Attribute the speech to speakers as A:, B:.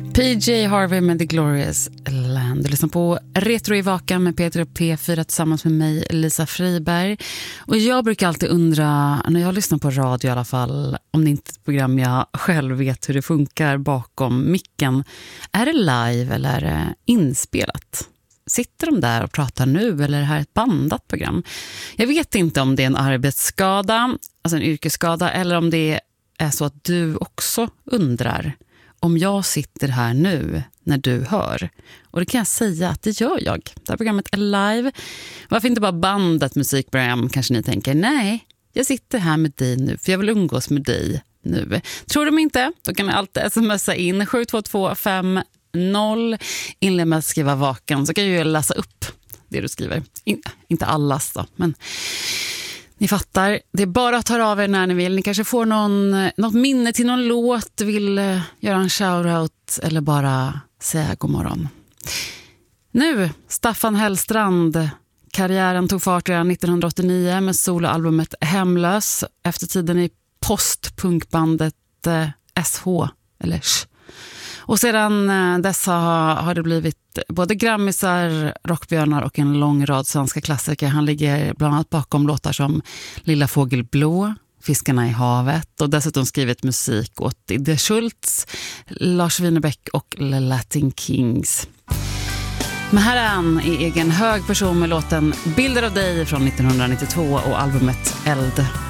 A: PJ Harvey med The Glorious Land. Du lyssnar på Retro i Vakan med Peter och P4 tillsammans med mig, Lisa Friberg. Och jag brukar alltid undra, när jag lyssnar på radio i alla fall, om det inte är ett program jag själv vet hur det funkar bakom micken. Är det live eller är det inspelat? Sitter de där och pratar nu eller är det här ett bandat program? Jag vet inte om det är en arbetsskada, alltså en yrkesskada, eller om det är så att du också undrar om jag sitter här nu när du hör. Och det kan jag säga att det gör jag. Det här programmet är live. Varför inte bara bandat musikprogram, kanske ni tänker. Nej, jag sitter här med dig nu för jag vill umgås med dig nu. Tror de inte? Då kan ni alltid smsa in 72250. Inled med att skriva vakan så kan jag ju läsa upp det du skriver. Inte allas då, men ni fattar. Det är bara att ta av er när ni vill. Ni kanske får något minne till någon låt, vill göra en shoutout eller bara säga god morgon. Nu, Staffan Hellstrand. Karriären tog fart redan 1989 med soloalbumet Hemlös. Efter tiden i postpunkbandet SH eller SH. Och sedan dess har det blivit både grammisar, rockbjörnar och en lång rad svenska klassiker. Han ligger bland annat bakom låtar som Lilla Fågel Blå, Fiskarna i havet och dessutom skrivit musik åt Idde Schultz, Lars Winnerbäck och The Latin Kings. Men här är han i egen hög person med låten Bilder av dig från 1992 och albumet Eld.